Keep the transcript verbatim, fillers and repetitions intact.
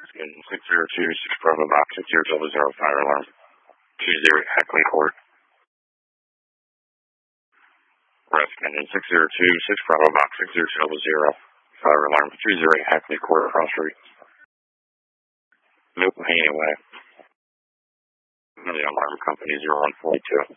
six zero two, six Bravo Box, six zero double zero, fire alarm. two zero, Heckley Court. Rescue six zero two, six Bravo Box, six zero double zero, fire alarm. two zero, Heckley Court, Cross Street. Newton Haney Way. The alarm company zero one four two.